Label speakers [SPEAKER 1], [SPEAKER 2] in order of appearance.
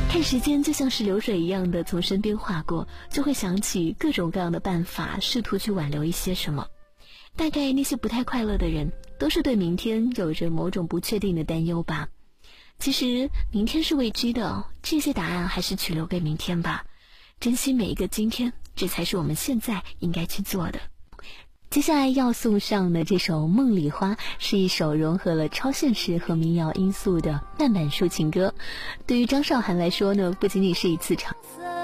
[SPEAKER 1] 看时间就像是流水一样的从身边划过，就会想起各种各样的办法，试图去挽留一些什么。大概那些不太快乐的人，都是对明天有着某种不确定的担忧吧。其实明天是未知的，这些答案还是取留给明天吧。珍惜每一个今天，这才是我们现在应该去做的。接下来要送上的这首《梦里花》是一首融合了超现实和民谣因素的慢板抒情歌。对于张韶涵来说呢，不仅仅是一次尝